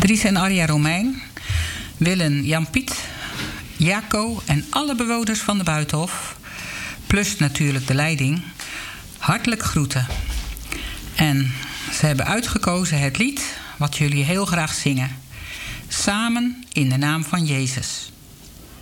Dries en Arja Romein willen Jan-Piet, Jaco en alle bewoners van de Buitenhof, plus natuurlijk de leiding, hartelijk groeten. En ze hebben uitgekozen het lied wat jullie heel graag zingen. Samen in de naam van Jezus.